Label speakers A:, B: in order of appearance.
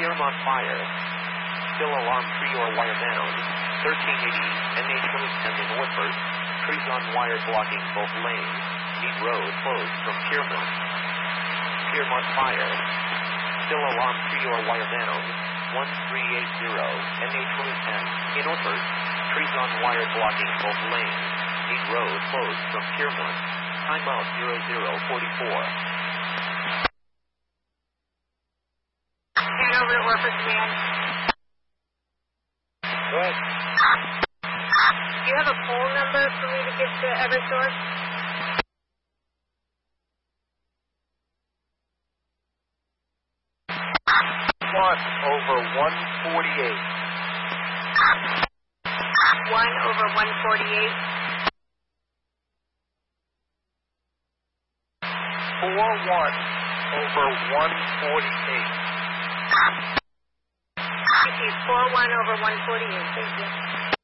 A: Piermont Fire. Still alarm tree or wire down. 1380 NH and northward. Trees on wire blocking both lanes. Mead Road closed from Piermont. Piermont Fire. Still alarm tree or wire down. 1380 NH in northward. Trees on wire blocking both lanes. Mead Road closed from Piermont. Time out 0044.
B: Hanover to Orford Command.
A: Go ahead.
B: Do you have a poll number for me to give to Eversource?
A: Over 148.
B: 1/148.
A: 41/148.
B: Thank you. 41/148. Thank you.